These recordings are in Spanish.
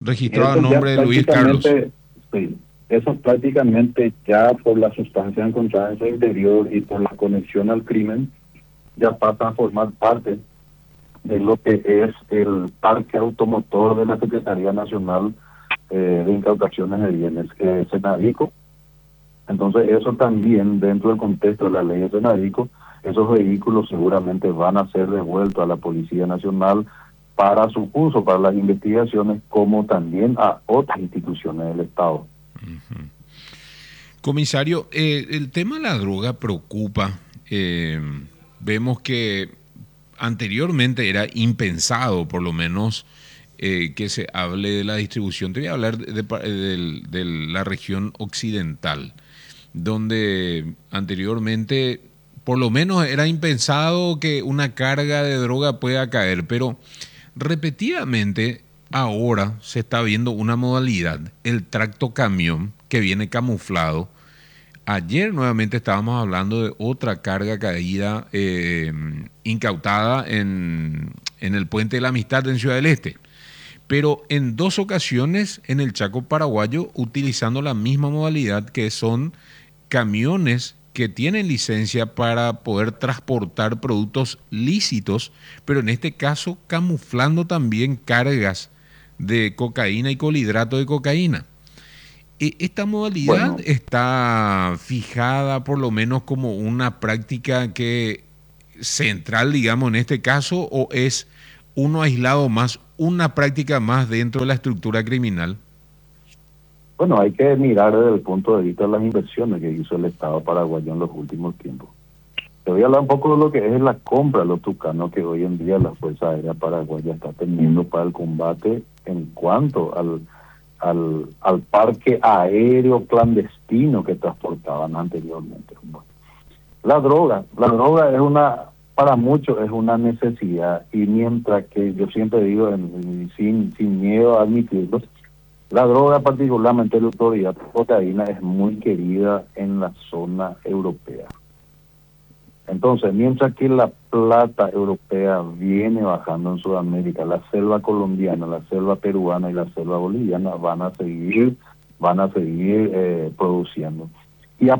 Y registrado a eso ya nombre de Luis Carlos. prácticamente, sí, eso prácticamente ya por la sustancia encontrada en su interior y por la conexión al crimen, ya pasa a formar parte de lo que es el parque automotor de la Secretaría Nacional de Incautaciones de Bienes, que es SENADICO. Entonces eso también dentro del contexto de la ley de SENADICO, esos vehículos seguramente van a ser devueltos a la Policía Nacional para su uso, para las investigaciones, como también a otras instituciones del Estado. Comisario, el tema de la droga preocupa. Vemos que anteriormente era impensado, por lo menos, que se hable de la distribución. Te voy a hablar de la región occidental, donde anteriormente, por lo menos, era impensado que una carga de droga pueda caer, pero repetidamente ahora se está viendo una modalidad, el tracto camión, que viene camuflado. Ayer nuevamente estábamos hablando de otra carga caída incautada en el Puente de la Amistad en Ciudad del Este. Pero en dos ocasiones en el Chaco paraguayo utilizando la misma modalidad, que son camiones que tienen licencia para poder transportar productos lícitos, pero en este caso camuflando también cargas de cocaína y colhidrato de cocaína. ¿Esta modalidad Bueno, está fijada por lo menos como una práctica que central, digamos, en este caso, o es uno aislado más, una práctica más dentro de la estructura criminal? bueno, hay que mirar desde el punto de vista de las inversiones que hizo el Estado paraguayo en los últimos tiempos. Te voy a hablar un poco de lo que es la compra de los tucanos que hoy en día la Fuerza Aérea Paraguaya está teniendo para el combate en cuanto al parque aéreo clandestino que transportaban anteriormente. Bueno, la droga es para muchos es una necesidad, y mientras que yo siempre digo, sin miedo a admitirlo, la droga, particularmente la autoridad cocaína, es muy querida en la zona europea. Entonces, mientras que la plata europea viene bajando en Sudamérica, la selva colombiana, la selva peruana y la selva boliviana van a seguir produciendo. Y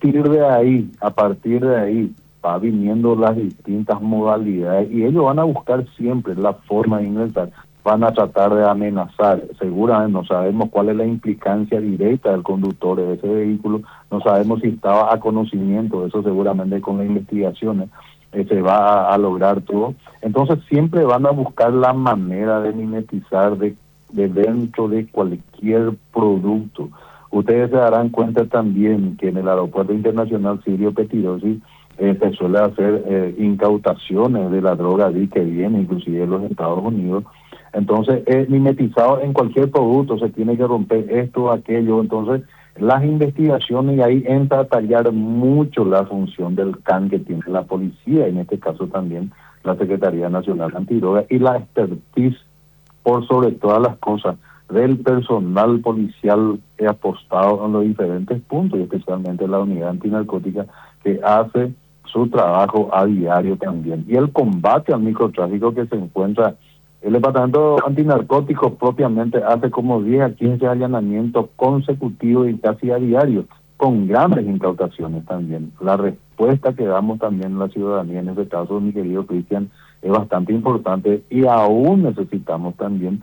a partir de ahí, va viniendo las distintas modalidades y ellos van a buscar siempre la forma de ingresar. Van a tratar de amenazar. Seguramente no sabemos cuál es la implicancia directa del conductor de ese vehículo, no sabemos si estaba a conocimiento, eso seguramente con las investigaciones se va a lograr todo. Entonces siempre van a buscar la manera de mimetizar de dentro de cualquier producto. Ustedes se darán cuenta también que en el aeropuerto internacional Sirio Pettirossi se suele hacer incautaciones de la droga que viene inclusive de los Estados Unidos. Entonces, mimetizado en cualquier producto, se tiene que romper esto, aquello. Entonces, las investigaciones, y ahí entra a tallar mucho la función del CAN que tiene la policía, en este caso también la Secretaría Nacional Antidroga, y la expertise, por sobre todas las cosas, del personal policial apostado en los diferentes puntos, y especialmente la unidad antinarcótica, que hace su trabajo a diario también. Y el combate al microtráfico que se encuentra. El Departamento Antinarcóticos propiamente hace como 10 a 15 allanamientos consecutivos y casi a diario, con grandes incautaciones también. La respuesta que damos también a la ciudadanía en este caso, mi querido Cristian, es bastante importante, y aún necesitamos también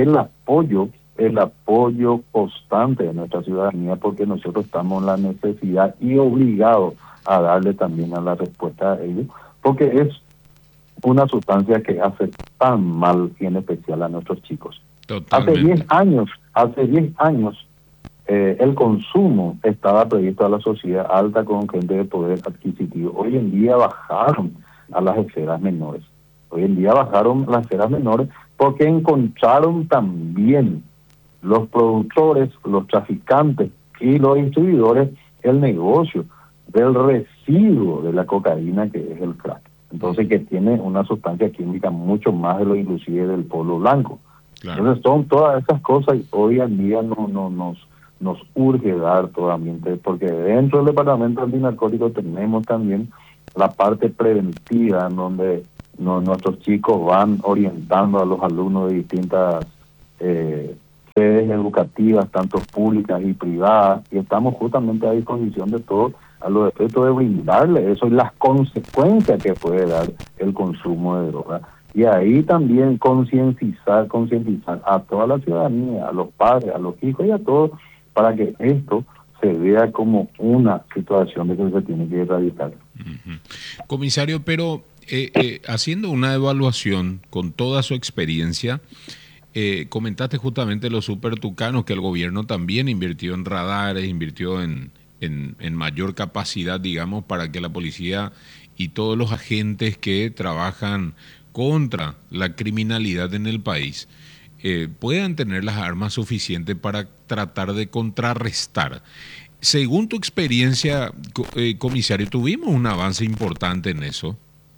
el apoyo constante de nuestra ciudadanía, porque nosotros estamos en la necesidad y obligados a darle también a la respuesta a ello, porque es una sustancia que hace tan mal y en especial a nuestros chicos. Totalmente. Hace 10 años el consumo estaba previsto a la sociedad alta con gente de poder adquisitivo. Hoy en día bajaron a las esferas menores. Hoy en día bajaron las esferas menores porque encontraron también los productores, los traficantes y los distribuidores el negocio del residuo de la cocaína, que es el crack. Entonces, que tiene una sustancia química mucho más de lo inclusive del polvo blanco. Claro. Entonces son todas esas cosas, y hoy en día nos urge dar totalmente, porque dentro del Departamento Antinarcótico tenemos también la parte preventiva, en donde nuestros chicos van orientando a los alumnos de distintas educativas, tanto públicas y privadas, y estamos justamente a disposición de todos a los efectos de brindarle eso y las consecuencias que puede dar el consumo de droga. Y ahí también concientizar a toda la ciudadanía, a los padres, a los hijos y a todos, para que esto se vea como una situación de que se tiene que erradicar. Uh-huh. Comisario, pero haciendo una evaluación con toda su experiencia, comentaste justamente los super tucanos, que el gobierno también invirtió en radares, invirtió en mayor capacidad, digamos, para que la policía y todos los agentes que trabajan contra la criminalidad en el país puedan tener las armas suficientes para tratar de contrarrestar. Según tu experiencia, comisario, ¿tuvimos un avance importante en eso?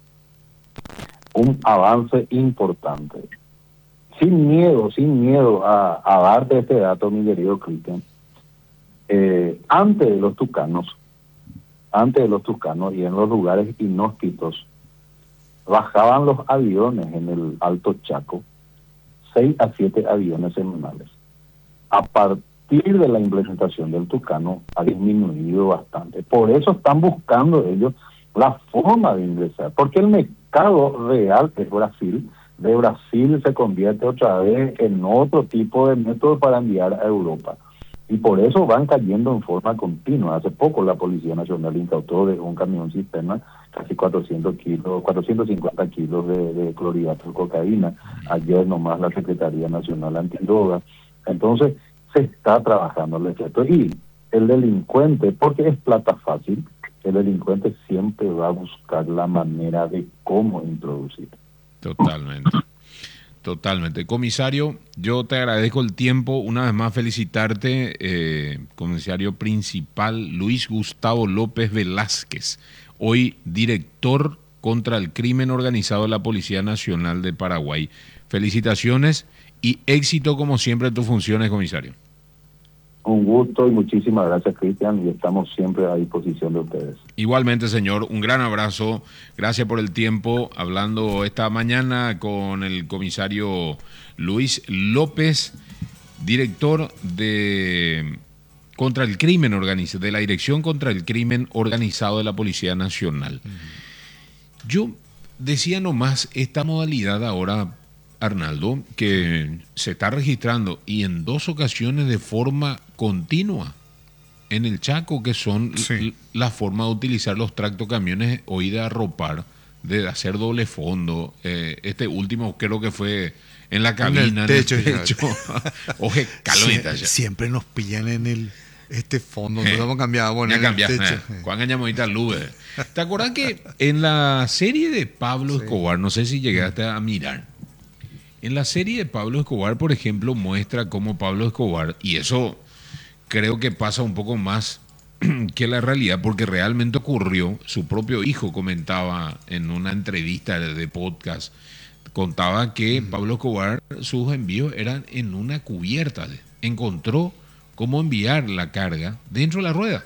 Un avance importante. Sin miedo a darte este dato, mi querido Cristian. Antes de los tucanos y en los lugares inhóspitos, bajaban los aviones en el Alto Chaco, 6 a 7 aviones semanales. A partir de la implementación del tucano ha disminuido bastante. Por eso están buscando ellos la forma de ingresar, porque el mercado real es Brasil. De Brasil se convierte otra vez en otro tipo de método para enviar a Europa. Y por eso van cayendo en forma continua. Hace poco la Policía Nacional incautó de un camión cisterna casi 450 kilos de clorhidrato de cocaína. Ayer nomás la Secretaría Nacional Antidroga. Entonces se está trabajando el efecto. Y el delincuente, porque es plata fácil, el delincuente siempre va a buscar la manera de cómo introducir. Totalmente. Comisario, yo te agradezco el tiempo. Una vez más felicitarte, comisario principal Luis Gustavo López Velázquez, hoy director contra el crimen organizado de la Policía Nacional de Paraguay. Felicitaciones y éxito como siempre en tus funciones, comisario. Un gusto y muchísimas gracias, Cristian, y estamos siempre a disposición de ustedes. Igualmente, señor, un gran abrazo. Gracias por el tiempo. Hablando esta mañana con el comisario Luis López, director de contra el crimen organizado, de la Dirección contra el Crimen Organizado de la Policía Nacional. Yo decía nomás esta modalidad ahora, Arnaldo, que se está registrando y en 2 ocasiones de forma continua en el Chaco, que son la forma de utilizar los tractocamiones hoy de arropar, de hacer doble fondo. Este último creo que fue en la cabina, en el techo. Oje, calomita ya. Siempre nos pillan en el fondo, no lo hemos cambiado. Bueno, en el techo. Juan Gañamodita Lube. ¿Te acuerdas que en la serie de Pablo Escobar, no sé si llegaste a mirar, en la serie de Pablo Escobar, por ejemplo, muestra cómo Pablo Escobar, y eso creo que pasa un poco más que la realidad, porque realmente ocurrió, su propio hijo comentaba en una entrevista de podcast, contaba que Pablo Escobar, sus envíos eran en una cubierta, encontró cómo enviar la carga dentro de la rueda.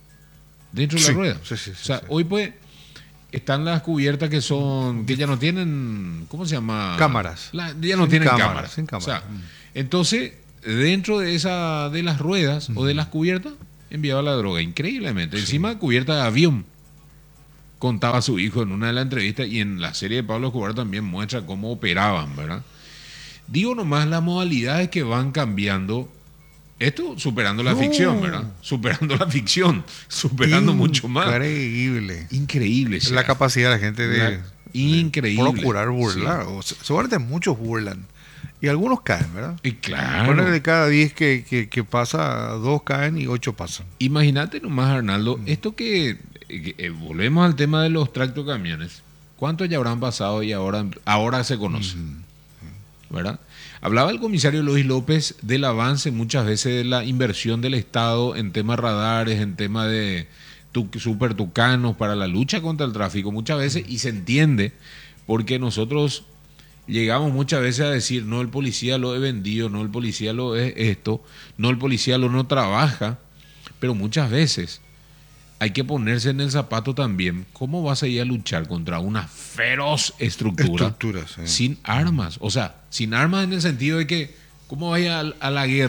Sí, o sea, hoy pues están las cubiertas que ya no tienen, ¿cómo se llama? Cámaras. Ya no tienen cámaras. Sin cámaras. O sea, entonces, dentro de de las ruedas o de las cubiertas, enviaba la droga, increíblemente. Encima de cubierta de avión, contaba su hijo en una de las entrevistas, y en la serie de Pablo Escobar también muestra cómo operaban, ¿verdad? Digo nomás las modalidades que van cambiando. Esto superando la ficción, ¿verdad? Superando mucho más. Increíble. La capacidad de la gente de procurar burlar. Sí. Seguramente muchos burlan. Y algunos caen, ¿verdad? Y claro. Ponle de cada 10 que pasa, 2 caen y 8 pasan. Imagínate nomás, Arnaldo, esto que volvemos al tema de los tractocamiones. ¿Cuántos ya habrán pasado y ahora se conocen? ¿Verdad? Hablaba el comisario Luis López del avance muchas veces de la inversión del Estado en temas radares, en temas de super tucanos para la lucha contra el tráfico muchas veces, y se entiende porque nosotros llegamos muchas veces a decir, no, el policía lo he vendido, no, el policía lo es esto, no, el policía lo no trabaja, pero muchas veces hay que ponerse en el zapato también. ¿Cómo vas a ir a luchar contra una feroz estructura sin armas? O sea, sin armas en el sentido de que, ¿cómo vaya a la guerra?